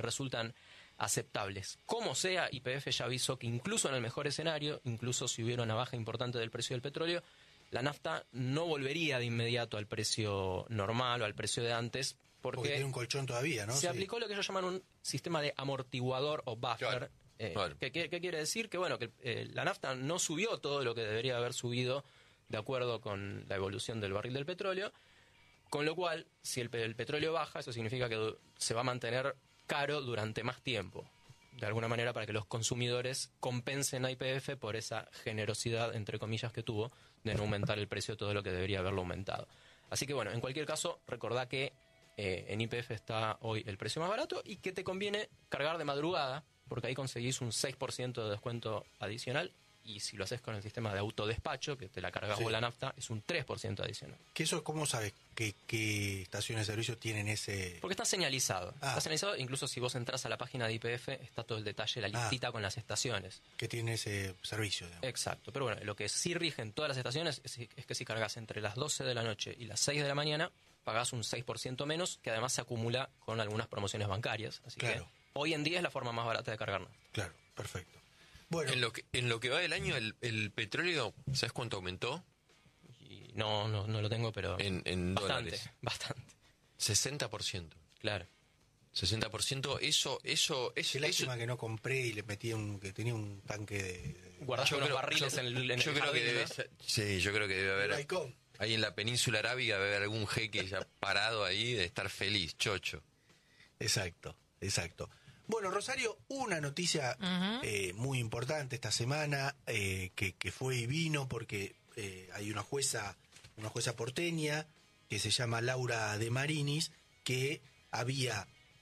resultan aceptables. Como sea, YPF ya avisó que incluso en el mejor escenario, incluso si hubiera una baja importante del precio del petróleo, la nafta no volvería de inmediato al precio normal o al precio de antes, porque tiene un colchón todavía, ¿no? Se aplicó lo que ellos llaman un sistema de amortiguador o buffer. Claro. ¿Qué quiere decir? Que bueno, que la nafta no subió todo lo que debería haber subido de acuerdo con la evolución del barril del petróleo, con lo cual, si el petróleo baja, eso significa que se va a mantener caro durante más tiempo, de alguna manera, para que los consumidores compensen a YPF por esa generosidad, entre comillas, que tuvo de no aumentar el precio de todo lo que debería haberlo aumentado. Así que bueno, en cualquier caso, recordá que en YPF está hoy el precio más barato y que te conviene cargar de madrugada, porque ahí conseguís un 6% de descuento adicional, y si lo haces con el sistema de autodespacho, que te la cargas vos la nafta, es un 3% adicional. ¿Qué eso, cómo sabes qué estaciones de servicio tienen ese...? Porque está señalizado. Está señalizado, incluso si vos entras a la página de YPF, está todo el detalle, la listita con las estaciones. Que tiene ese servicio, digamos. Exacto. Pero bueno, lo que sí rige en todas las estaciones es que si cargas entre las 12 de la noche y las 6 de la mañana, pagás un 6% menos, que además se acumula con algunas promociones bancarias. Así que hoy en día es la forma más barata de cargar nafta. Claro, perfecto. Bueno, en lo que va del año, el petróleo, ¿sabes cuánto aumentó? Y no lo tengo, pero en dólares. Bastante. 60%. Claro. 60%, eso es... Qué lástima que no compré y le metí que tenía un tanque de... Guardaste unos barriles en el yo creo que debe ser, sí, yo creo que debe haber... Ahí en la península arábiga debe haber algún jeque ya parado ahí de estar feliz, chocho. Exacto. Bueno, Rosario, una noticia muy importante esta semana, que fue y vino, porque hay una jueza porteña que se llama Laura de Marinis, que había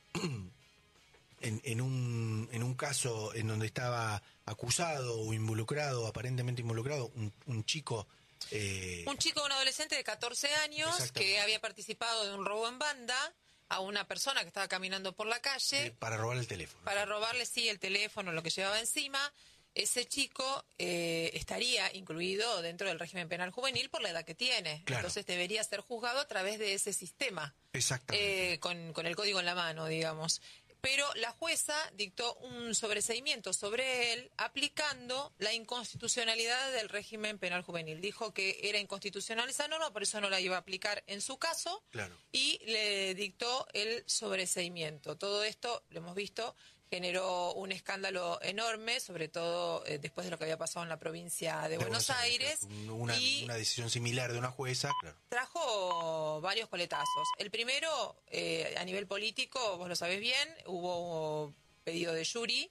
en un caso en donde estaba acusado o aparentemente involucrado, un chico... un adolescente de 14 años que había participado de un robo en banda a una persona que estaba caminando por la calle. Para robar el teléfono. Para robarle, el teléfono, lo que llevaba encima. Ese chico estaría incluido dentro del régimen penal juvenil por la edad que tiene. Claro. Entonces debería ser juzgado a través de ese sistema. Exactamente. Con el código en la mano, digamos. Pero la jueza dictó un sobreseimiento sobre él aplicando la inconstitucionalidad del régimen penal juvenil. Dijo que era inconstitucional esa norma, por eso no la iba a aplicar en su caso. Claro. Y le dictó el sobreseimiento. Todo esto, lo hemos visto, generó un escándalo enorme, sobre todo después de lo que había pasado en la provincia de Buenos Aires. Una decisión similar de una jueza, claro. Trajo varios coletazos. El primero, a nivel político, vos lo sabés bien, hubo pedido de jury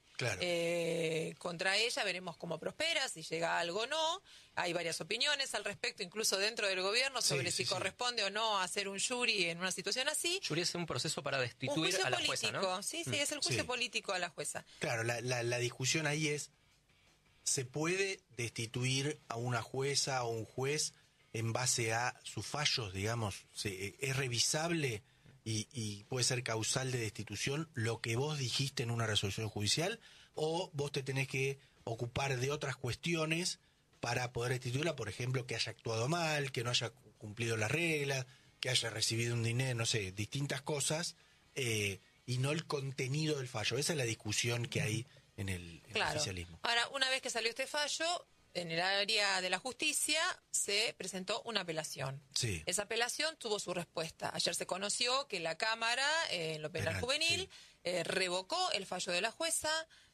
contra ella, veremos cómo prospera, si llega algo o no. Hay varias opiniones al respecto, incluso dentro del gobierno, sobre si corresponde o no hacer un jury en una situación así. Jury es un proceso para destituir a la jueza, ¿no? Sí, es el juicio político a la jueza. Claro, la discusión ahí es, ¿se puede destituir a una jueza o un juez en base a sus fallos, digamos? ¿Es revisable y puede ser causal de destitución lo que vos dijiste en una resolución judicial? ¿O vos te tenés que ocupar de otras cuestiones para poder destituirla? Por ejemplo, que haya actuado mal, que no haya cumplido las reglas, que haya recibido un dinero, no sé, distintas cosas, y no el contenido del fallo. Esa es la discusión que hay en el oficialismo. Ahora, una vez que salió este fallo, en el área de la justicia se presentó una apelación. Sí. Esa apelación tuvo su respuesta. Ayer se conoció que la Cámara, en lo penal juvenil, revocó el fallo de la jueza,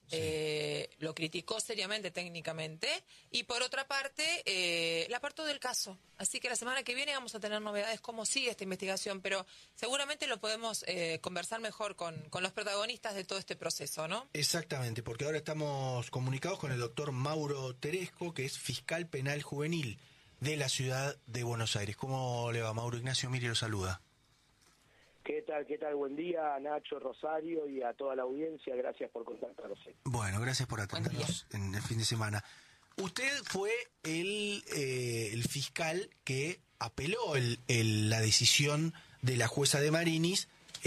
lo criticó seriamente técnicamente, y por otra parte la apartó del caso. Así que la semana que viene vamos a tener novedades cómo sigue esta investigación, pero seguramente lo podemos conversar mejor con los protagonistas de todo este proceso, ¿no? Exactamente, porque ahora estamos comunicados con el doctor Mauro Teresco, que es fiscal penal juvenil de la ciudad de Buenos Aires. ¿Cómo le va, Mauro? Ignacio Miri lo saluda. ¿Qué tal? Buen día, Nacho, Rosario y a toda la audiencia. Gracias por contactarse. Bueno, gracias por atendernos en el fin de semana. Usted fue el fiscal que apeló la decisión de la jueza de Marinis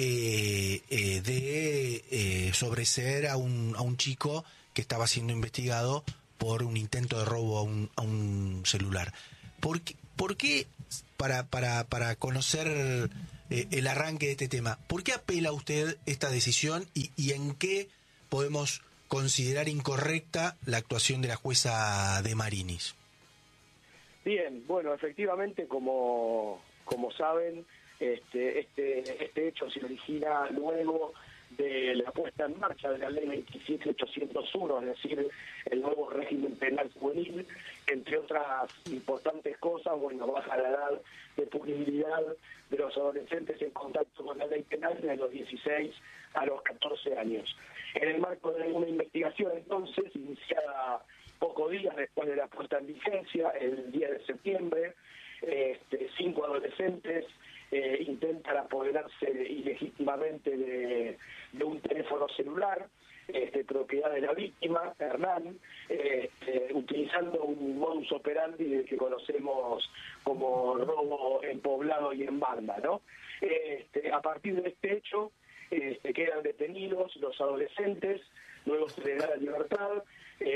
de sobreseer a un chico que estaba siendo investigado por un intento de robo a un celular. ¿Por qué para conocer el arranque de este tema. ¿Por qué apela usted esta decisión y en qué podemos considerar incorrecta la actuación de la jueza De Marinis? Bien, bueno, efectivamente, como saben, este hecho se origina luego de la puesta en marcha de la ley 27801, es decir, el nuevo régimen penal juvenil, entre otras importantes cosas, bueno, baja la edad de punibilidad de los adolescentes en contacto con la ley penal de los 16 a los 14 años. En el marco de una investigación, entonces, iniciada pocos días después de la puesta en vigencia, el 10 de septiembre, 5 adolescentes intentan apoderarse ilegítimamente de un teléfono celular, propiedad de la víctima, Hernán, utilizando un modus operandi que conocemos como robo en poblado y en banda, ¿no? A partir de este hecho, quedan detenidos los adolescentes, luego se les da la libertad,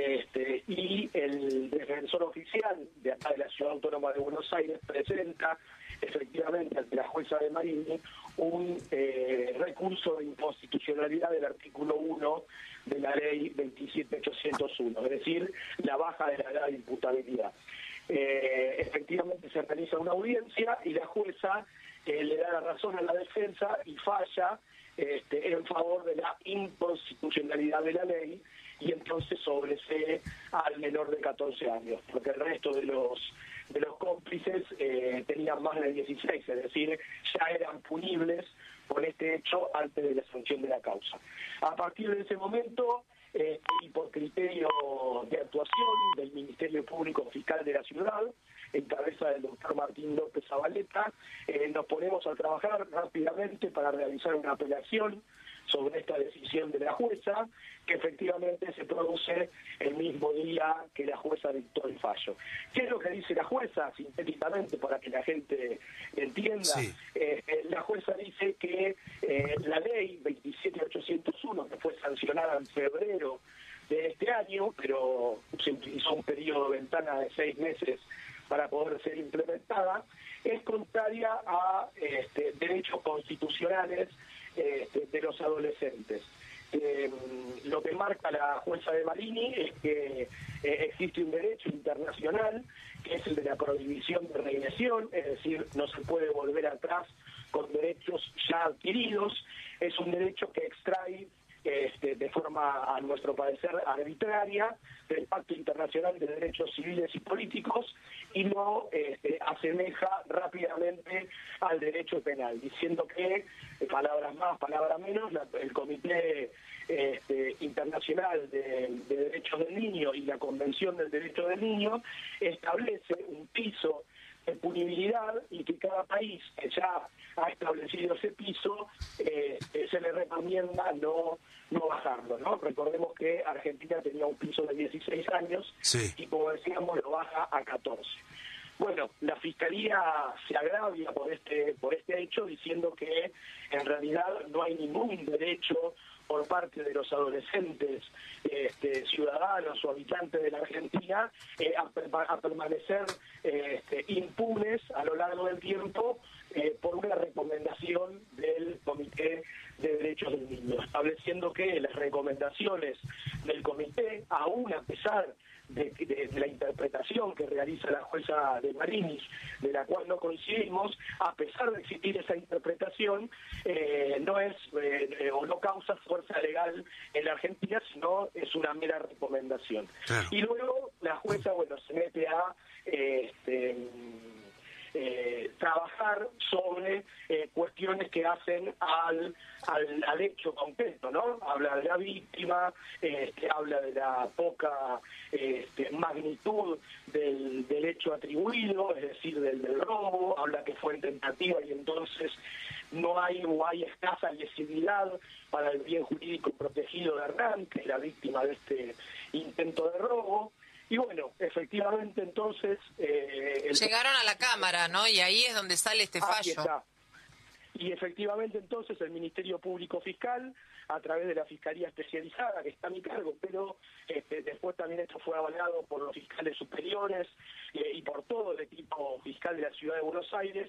y el defensor oficial de acá de la Ciudad Autónoma de Buenos Aires presenta efectivamente ante la jueza De Marinis un recurso de inconstitucionalidad del artículo 1 de la ley 27801, es decir, la baja de la edad de imputabilidad. Efectivamente se realiza una audiencia y la jueza le da la razón a la defensa y falla en favor de la inconstitucionalidad de la ley, y entonces sobresee al menor de 14 años, porque el resto de los cómplices tenían más de 16, es decir, ya eran punibles por este hecho antes de la sanción de la causa. A partir de ese momento, y por criterio de actuación del Ministerio Público Fiscal de la Ciudad, en cabeza del doctor Martín López Zabaleta, nos ponemos a trabajar rápidamente para realizar una apelación sobre esta decisión de la jueza, que efectivamente se produce el mismo día que la jueza dictó el fallo. ¿Qué es lo que dice la jueza? Sintéticamente, para que la gente entienda, sí. La jueza dice que la ley 27801, que fue sancionada en febrero de este año, pero se utilizó un periodo de ventana de 6 meses para poder ser implementada, es contraria a derechos constitucionales de los adolescentes. Lo que marca la jueza De Marinis es que existe un derecho internacional, que es el de la prohibición de regresión, es decir, no se puede volver atrás con derechos ya adquiridos. Es un derecho que extrae de forma, a nuestro parecer, arbitraria del Pacto Internacional de Derechos Civiles y Políticos, y lo asemeja rápidamente al derecho penal, diciendo que, palabras más, palabras menos, el Comité Internacional de Derechos del Niño y la Convención del Derecho del Niño establece un piso de punibilidad, y que cada país que ya ha establecido ese piso se le recomienda no bajarlo, ¿no? Recordemos que Argentina tenía un piso de 16 años, sí, y como decíamos lo baja a 14. Bueno, la Fiscalía se agravia por este hecho, diciendo que en realidad no hay ningún derecho por parte de los adolescentes ciudadanos o habitantes de la Argentina a permanecer impunes a lo largo del tiempo por una recomendación del Comité de Derechos del Niño, estableciendo que las recomendaciones del comité, aún a pesar de la interpretación que realiza la jueza De Marinis, de la cual no coincidimos, a pesar de existir esa interpretación, no es o no causa fuerza legal en la Argentina, sino es una mera recomendación. Claro. Y luego la jueza, se mete a trabajar sobre cuestiones que hacen al hecho concreto, ¿no? Habla de la víctima, habla de la poca magnitud del hecho atribuido, es decir, del robo, habla que fue en tentativa y entonces no hay o hay escasa lesividad para el bien jurídico protegido de Hernán, que es la víctima de este intento de robo. Y bueno, efectivamente entonces... Llegaron a la Cámara, ¿no? Y ahí es donde sale este fallo. Está. Y efectivamente entonces el Ministerio Público Fiscal, a través de la Fiscalía Especializada, que está a mi cargo, pero después también esto fue avalado por los fiscales superiores y por todo el equipo fiscal de la Ciudad de Buenos Aires,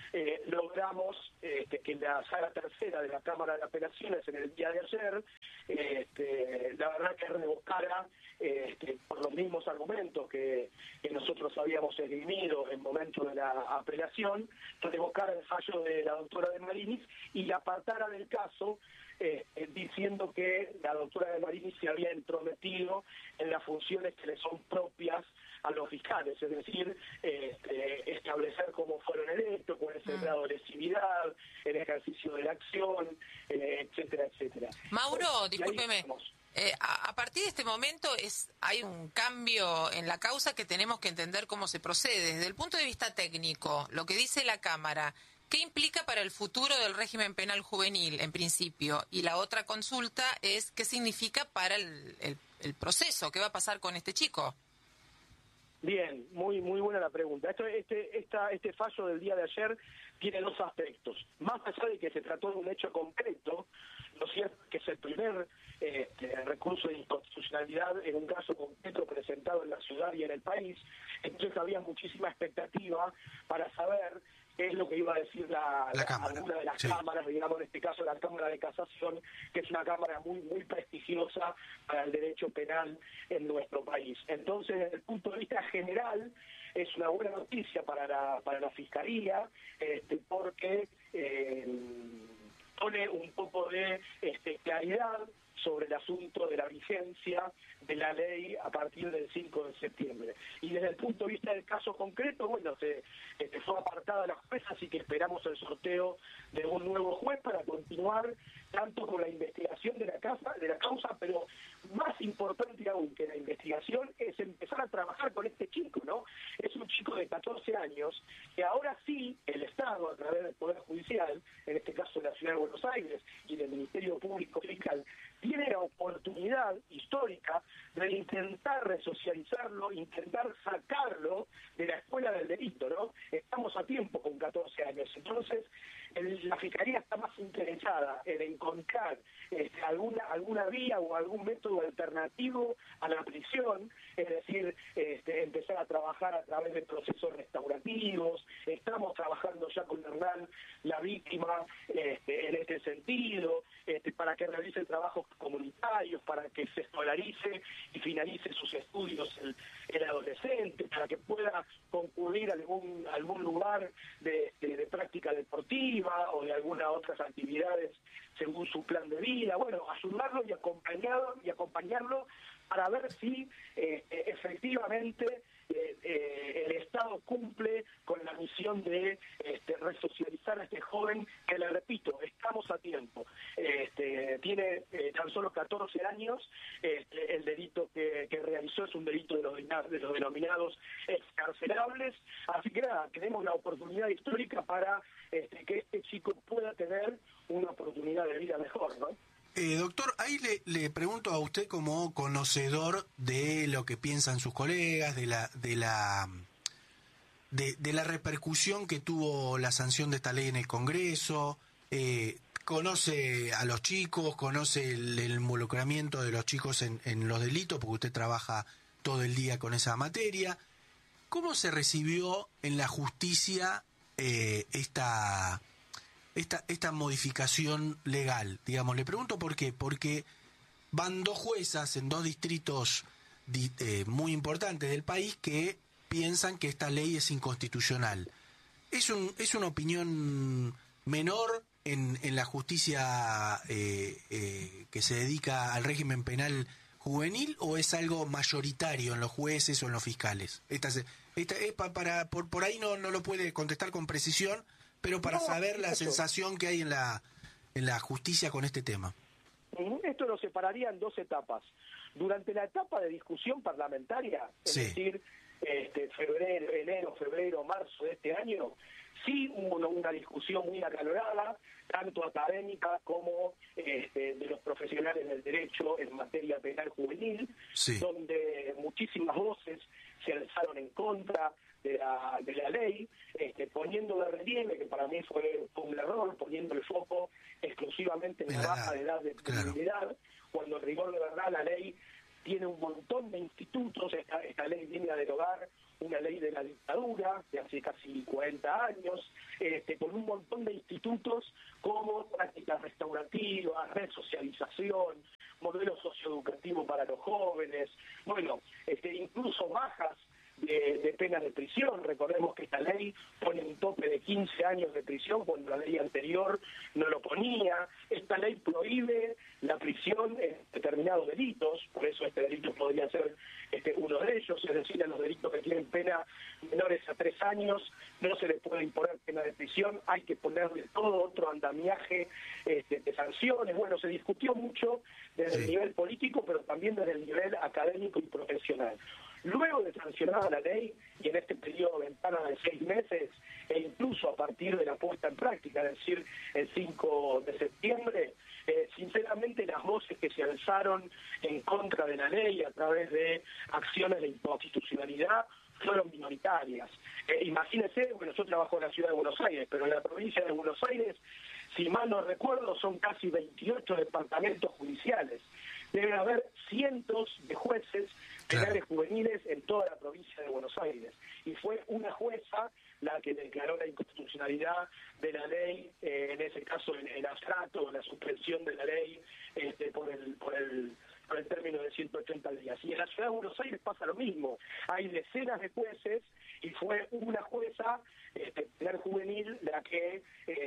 logramos que la sala tercera de la Cámara de Apelaciones en el día de ayer, la verdad que revocara por los mismos argumentos que nosotros habíamos esgrimido en momento de la apelación, revocara el fallo de la doctora de Marinis y apartara del caso diciendo que la doctora de Marinis se había entrometido en las funciones que le son propias a los fiscales, es decir, establecer cómo fueron electos, cuál es el grado de lesividad, el ejercicio de la acción, etcétera, etcétera. Mauro, discúlpeme. A partir de este momento hay un cambio en la causa que tenemos que entender cómo se procede. Desde el punto de vista técnico, lo que dice la Cámara, ¿qué implica para el futuro del régimen penal juvenil, en principio? Y la otra consulta es, ¿qué significa para el proceso? ¿Qué va a pasar con este chico? Bien, muy buena la pregunta. Este fallo del día de ayer tiene dos aspectos. Más allá de que se trató de un hecho concreto, lo cierto es que es el primer recurso de inconstitucionalidad en un caso concreto presentado en la ciudad y en el país. Entonces había muchísima expectativa para saber qué es lo que iba a decir alguna de las cámaras, digamos en este caso la Cámara de Casación, que es una cámara muy prestigiosa para el derecho penal en nuestro país. Entonces, desde el punto de vista general, es una buena noticia para la Fiscalía, porque pone un poco de claridad sobre el asunto de la vigencia de la ley a partir del 5 de septiembre. Y desde el punto de vista del caso concreto, bueno, fue apartada la jueza, así que esperamos el sorteo de un nuevo juez para continuar tanto con la investigación de la causa, pero más importante aún que la investigación es empezar a trabajar con este chico, ¿no? Es un chico de 14 años que ahora sí el Estado, a través del Poder Judicial, en este caso de la Ciudad de Buenos Aires y del Ministerio Público Fiscal, tiene la oportunidad histórica de intentar resocializarlo, intentar sacarlo de la escuela del delito, ¿no? Estamos a tiempo con 14 años, entonces la Fiscalía está más interesada en encontrar alguna vía o algún método alternativo a la prisión, es decir, empezar a trabajar a través de procesos restaurativos. Estamos trabajando ya con Hernán, la víctima, en este sentido, para que realice trabajos comunitarios, para que se escolarice y finalice sus estudios el adolescente, para que pueda concurrir a algún lugar de práctica deportiva o de algunas otras actividades según su plan de vida. Bueno, ayudarlo y acompañarlo para ver si efectivamente el Estado cumple con la misión de resocializar a este joven, que le repito, estamos a tiempo. Tiene tan solo 14 años, el delito que realizó es un delito de los denominados excarcelables, así que nada, tenemos la oportunidad histórica para que este chico pueda tener una oportunidad de vida mejor, ¿no? Doctor, ahí le pregunto a usted como conocedor de lo que piensan sus colegas, de la repercusión que tuvo la sanción de esta ley en el Congreso, conoce a los chicos, conoce el involucramiento de los chicos en los delitos, porque usted trabaja todo el día con esa materia. ¿Cómo se recibió en la justicia esta modificación legal? Digamos, le pregunto por qué. Porque van dos juezas en dos distritos muy importantes del país que piensan que esta ley es inconstitucional. ¿Es una opinión menor en la justicia que se dedica al régimen penal juvenil, o es algo mayoritario en los jueces o en los fiscales? Por ahí no lo puede contestar con precisión, pero para saber la sensación que hay en la justicia con este tema. Esto lo separaría en dos etapas. Durante la etapa de discusión parlamentaria, es decir, enero, febrero, marzo de este año, sí hubo una discusión muy acalorada, tanto académica como de los profesionales del derecho en materia penal juvenil, donde muchísimas voces se alzaron en contra de la ley, poniendo de relieve, que para mí fue un error, poniendo el foco exclusivamente en la baja de edad de punibilidad, cuando en rigor de verdad la ley tiene un montón de institutos. Esta ley viene a derogar una ley de la dictadura de hace casi 40 años, por modelo socioeducativo para los jóvenes, bueno, incluso bajas de penas de prisión. Recordemos que esta ley pone un tope de 15 años de prisión cuando la ley anterior no lo ponía. Esta ley prohíbe la prisión en determinados delitos, por eso este delito podría ser uno de ellos, es decir, a los delitos que tienen pena menores a 3 años no se les puede imponer pena de prisión, hay que ponerle todo otro andamiaje de sanciones. Bueno, se discutió mucho desde el nivel político, pero también desde el nivel académico y profesional. Luego de sancionada la ley, y en este periodo de ventana de 6 meses, e incluso a partir de la puesta en práctica, es decir, el 5 de septiembre, sinceramente las voces que se alzaron en contra de la ley a través de acciones de inconstitucionalidad fueron minoritarias. Imagínense, bueno, yo trabajo en la ciudad de Buenos Aires, pero en la provincia de Buenos Aires, si mal no recuerdo, son casi 28 departamentos judiciales. Debe haber cientos de jueces penales juveniles en toda la provincia de Buenos Aires. Y fue una jueza la que declaró la inconstitucionalidad de la ley, en ese caso en abstracto, la suspensión de la ley por el término de 180 días. Y en la ciudad de Buenos Aires pasa lo mismo. Hay decenas de jueces y fue una jueza penal juvenil la que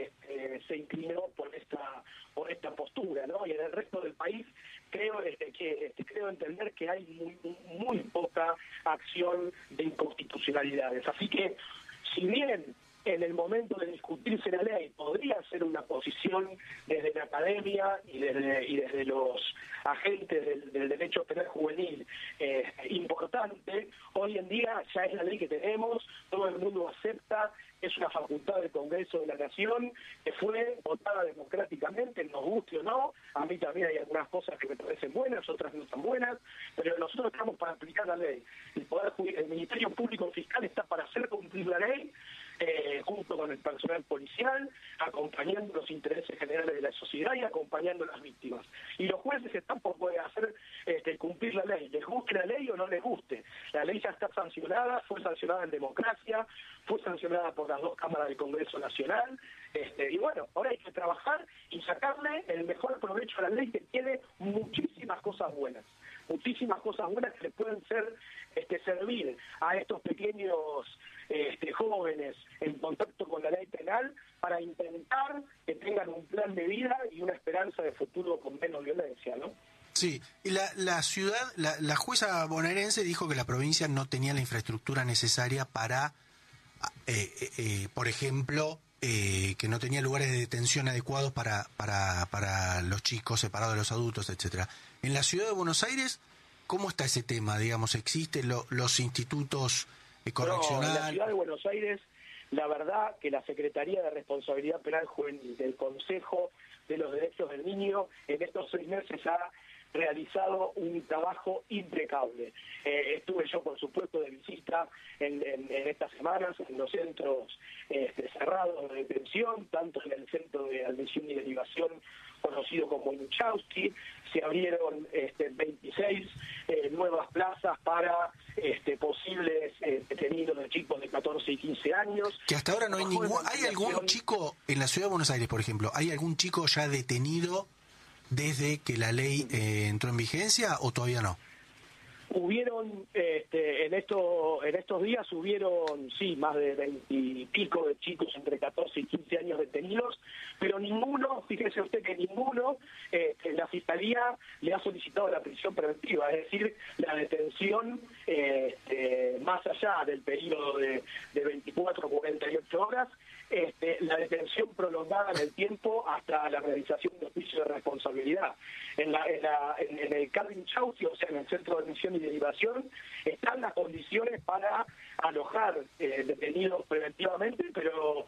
se inclinó por esta postura, ¿no? Y en el resto del país creo entender que hay muy poca acción de inconstitucionalidades. Así que, si bien en el momento de discutirse la ley podría ser una posición desde la academia y desde los agentes del derecho penal juvenil importante, hoy en día ya es la ley que tenemos, todo el mundo acepta, es una facultad del Congreso de la Nación, que fue votada democráticamente, nos guste o no. A mí también hay algunas cosas que me parecen buenas, otras no tan buenas, pero nosotros estamos para aplicar la ley. El Ministerio Público Fiscal está para hacer cumplir la ley, junto con el personal policial, acompañando los intereses generales de la sociedad y acompañando a las víctimas. Y los jueces están por poder hacer cumplir la ley, les guste la ley o no les guste. La ley ya está sancionada, fue sancionada en democracia, fue sancionada por las 2 cámaras del Congreso Nacional, y bueno, ahora hay que trabajar y sacarle el mejor provecho a la ley, que tiene muchísimas cosas buenas que le pueden servir a estos pequeños jóvenes en contacto con la ley penal para intentar que tengan un plan de vida y una esperanza de futuro con menos violencia, ¿no? Sí, y la jueza bonaerense dijo que la provincia no tenía la infraestructura necesaria para, por ejemplo, que no tenía lugares de detención adecuados para los chicos separados de los adultos, etcétera. En la ciudad de Buenos Aires, ¿cómo está ese tema? Digamos, ¿existen los institutos correccionales? No, en la ciudad de Buenos Aires, la verdad que la Secretaría de Responsabilidad Penal Juvenil del Consejo de los Derechos del Niño en estos 6 meses ha realizado un trabajo impecable. Estuve yo, por supuesto, de visita en estas semanas en los centros cerrados de detención, tanto en el centro de admisión y derivación conocido como Luchowski. Se abrieron 26 nuevas plazas para posibles detenidos de chicos de 14 y 15 años. Que hasta ahora no hay ningún... ¿Hay algún chico en la ciudad de Buenos Aires, por ejemplo, hay algún chico ya detenido desde que la ley entró en vigencia o todavía no? Hubieron, en estos días hubieron, sí, más de 20 y pico de chicos entre 14 y 15 años detenidos, pero ninguno, fíjese usted que ninguno, la Fiscalía le ha solicitado la prisión preventiva, es decir, la detención más allá del periodo de 24 o 48 horas, la detención prolongada en el tiempo hasta la realización de juicio de responsabilidad. En el Carmen Chausti, o sea, en el Centro de Admisión y Derivación, están las condiciones para alojar detenidos preventivamente, pero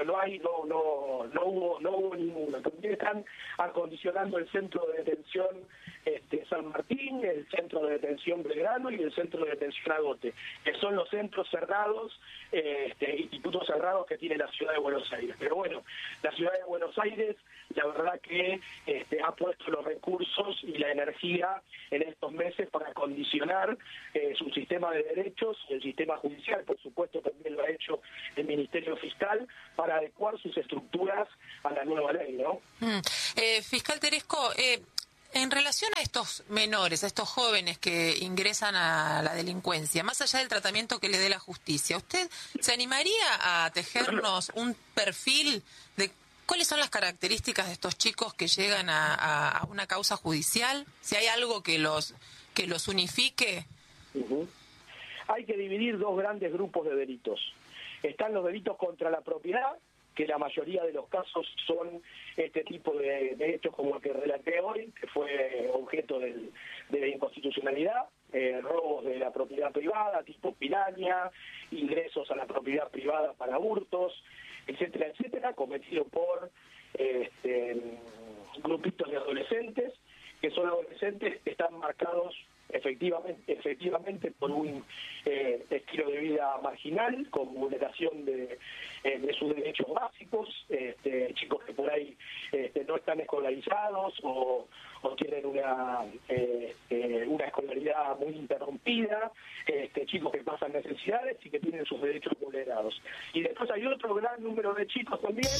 no hubo ninguno. También están acondicionando el Centro de Detención San Martín, el Centro de Detención Belgrano y el Centro de Detención Agote, que son los centros cerrados, institutos cerrados que tiene la ciudad de Buenos Aires. Pero bueno, la ciudad de Buenos Aires, la verdad que ha puesto los recursos y la energía en estos meses para condicionar su sistema de derechos, el sistema judicial, por supuesto también lo ha hecho el Ministerio Fiscal, para adecuar sus estructuras a la nueva ley, ¿no? Fiscal Teresco, En relación a estos menores, a estos jóvenes que ingresan a la delincuencia, más allá del tratamiento que le dé la justicia, ¿usted se animaría a tejernos un perfil de cuáles son las características de estos chicos que llegan a una causa judicial? Si hay algo que los unifique. Hay que dividir dos grandes grupos de delitos. Están los delitos contra la propiedad, que la mayoría de los casos son este tipo de hechos como el que relaté hoy, que fue objeto de la inconstitucionalidad, robos de la propiedad privada, tipo piraña, ingresos a la propiedad privada para hurtos, etcétera, etcétera, cometidos por grupitos de adolescentes, que son adolescentes que están marcados efectivamente por un estilo de vida marginal, con vulneración de sus derechos básicos, chicos que por ahí no están escolarizados o tienen una escolaridad muy interrumpida, chicos que pasan necesidades y que tienen sus derechos vulnerados. Y después hay otro gran número de chicos también.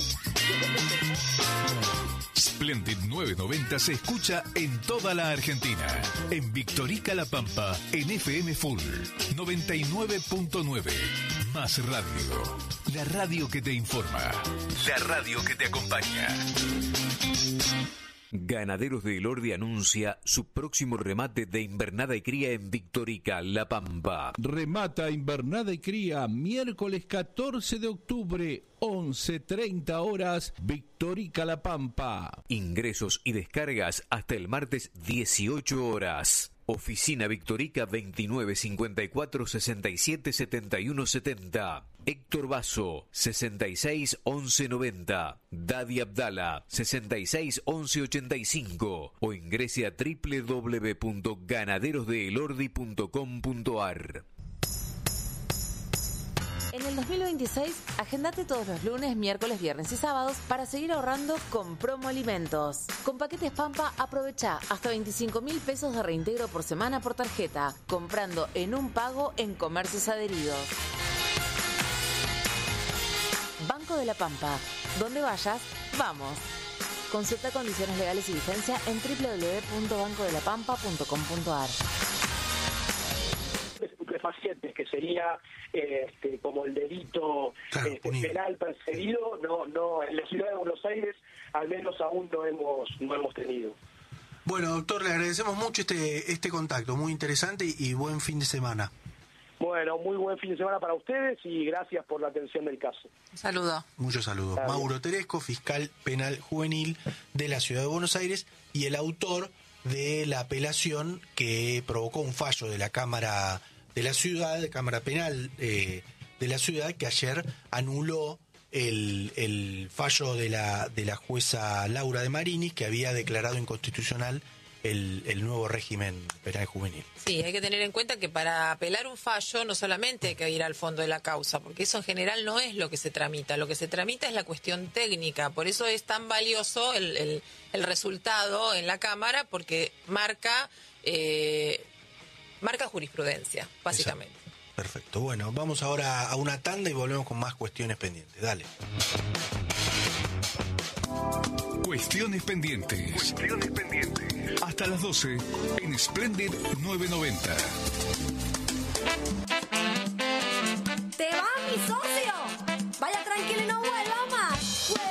Splendid 990 se escucha en toda la Argentina. En Victorica La Pampa, en FM Full 99.9. Más radio. La radio que te informa. La radio que te acompaña. Ganaderos de Elordi anuncia su próximo remate de invernada y cría en Victorica, La Pampa. Remata invernada y cría miércoles 14 de octubre, 11:30 horas, Victorica, La Pampa. Ingresos y descargas hasta el martes 18 horas. Oficina Victorica 2954 67 71 70. Héctor Basso 66 11 90. Dadi Abdala 66 11 85. O ingrese a www.ganaderosdeelordi.com.ar. En el 2026, agendate todos los lunes, miércoles, viernes y sábados para seguir ahorrando con Promo Alimentos. Con paquetes Pampa, aprovecha hasta 25.000 pesos de reintegro por semana por tarjeta, comprando en un pago en comercios adheridos. Banco de la Pampa. Donde vayas, vamos. Consulta condiciones legales y vigencia en www.bancodelapampa.com.ar. Estupefacientes, que sería como el delito penal perseguido, no en la ciudad de Buenos Aires al menos aún no hemos tenido. Bueno, doctor, le agradecemos mucho este contacto, muy interesante y buen fin de semana. Bueno, muy buen fin de semana para ustedes y gracias por la atención del caso. Saludo. Muchos saludos. Claro. Mauro Teresco, fiscal penal juvenil de la ciudad de Buenos Aires y el autor de la apelación que provocó un fallo de la Cámara de la Ciudad, de Cámara Penal de la Ciudad, que ayer anuló el fallo de la jueza Laura de Marinis, que había declarado inconstitucional el nuevo régimen penal juvenil. Sí, hay que tener en cuenta que para apelar un fallo no solamente hay que ir al fondo de la causa, porque eso en general no es lo que se tramita. Lo que se tramita es la cuestión técnica. Por eso es tan valioso el resultado en la Cámara, porque marca jurisprudencia, básicamente. Exacto. Perfecto. Bueno, vamos ahora a una tanda y volvemos con más cuestiones pendientes. Dale. Cuestiones pendientes. Hasta las 12 en Splendid 990. ¡Te va, mi socio!